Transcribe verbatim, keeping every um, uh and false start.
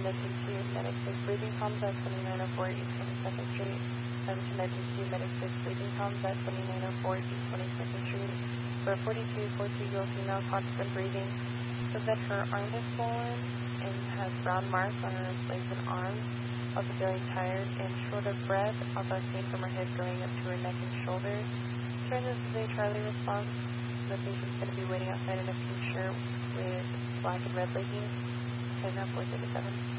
Connecting to Medic six Breathing Comms at twenty-nine oh four East twenty-second Street. And connecting to Medic six Breathing Comms at twenty-nine oh four East twenty-second Street. For a forty-two forty-year-old female constant breathing. So that her arm is swollen and has brown marks on her legs and arms. Also feeling tired and short of breath. Also pain from her head going up to her neck and shoulders. Turn this is a Charlie response. The patient's going to be waiting outside in a pink shirt with black and red leggings. And now four thirty-seven.